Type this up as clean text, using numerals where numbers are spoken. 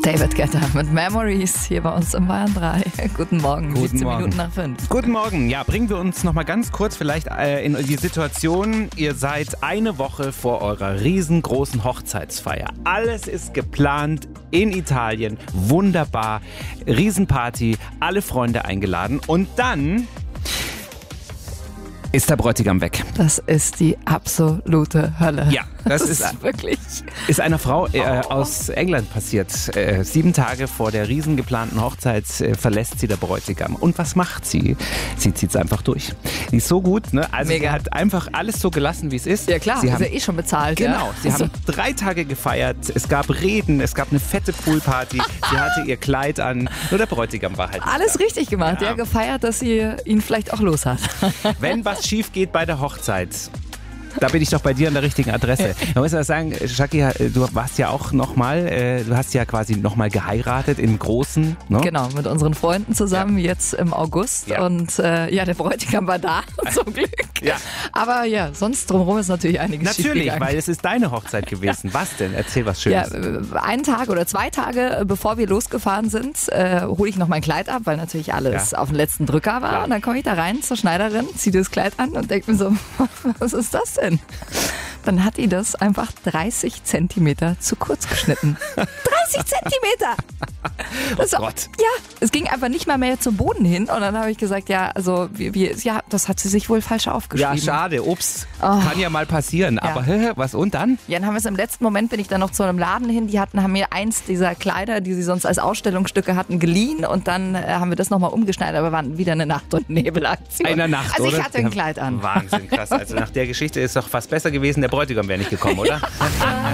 David Guetta mit Memories hier bei uns im Bayern 3. Guten Morgen, Guten 17 Morgen. Minuten nach 5. Guten Morgen. Ja, bringen wir uns noch mal ganz kurz vielleicht in die Situation, ihr seid eine Woche vor eurer riesengroßen Hochzeitsfeier. Alles ist geplant in Italien. Wunderbar. Riesenparty, alle Freunde eingeladen. Und dann ist der Bräutigam weg. Das ist die absolute Hölle. Ja, das ist wirklich... Ist einer Frau aus England passiert. 7 Tage vor der riesen geplanten Hochzeit verlässt sie der Bräutigam. Und was macht sie? Sie zieht es einfach durch. Die ist so gut, ne? Also Mega. sie hat einfach alles so gelassen, wie es ist. Ja klar, sie ist haben, ja eh schon bezahlt. Genau, sie ja? haben 3 Tage gefeiert. Es gab Reden, es gab eine fette Poolparty. Sie hatte ihr Kleid an. Nur der Bräutigam war halt nicht Alles da. richtig gemacht. Ja. Ja, gefeiert, dass sie ihn vielleicht auch los hat. Wenn was schief geht bei der Hochzeit, da bin ich doch bei dir an der richtigen Adresse. Man muss ja sagen, Shaki, du warst ja auch nochmal, du hast ja quasi nochmal geheiratet im Großen. Ne? Genau, mit unseren Freunden zusammen jetzt im August. Ja. Und der Bräutigam war da, zum Glück. Ja. Aber ja, sonst drumherum ist natürlich einiges Natürlich, schiefgegangen. weil es ist deine Hochzeit gewesen. Was denn? Erzähl was Ja, Schönes. 1 Tag oder 2 Tage, bevor wir losgefahren sind, hole ich noch mein Kleid ab, weil natürlich alles auf den letzten Drücker war. Klar. Und dann komme ich da rein zur Schneiderin, ziehe das Kleid an und denke mir so, was ist das denn? Dann hat die das einfach 30 Zentimeter zu kurz geschnitten. 30 Zentimeter! Das Oh Gott. Ja, es ging einfach nicht mal mehr zum Boden hin. Und dann habe ich gesagt, ja, also ja, das hat sie sich wohl falsch aufgeschrieben. Ja, schade. Ups. Kann ja mal passieren. Aber was und dann? Ja, dann haben wir es im letzten Moment, bin ich dann noch zu einem Laden hin, haben mir eins dieser Kleider, die sie sonst als Ausstellungsstücke hatten, geliehen und dann haben wir das nochmal umgeschneidert, aber war wieder eine Nacht- und Nebelaktion. Eine Nacht, Also ich oder? hatte ein Kleid an. Wahnsinn, krass. Also nach der Geschichte ist doch fast besser gewesen, der Bräutigam wäre nicht gekommen, oder?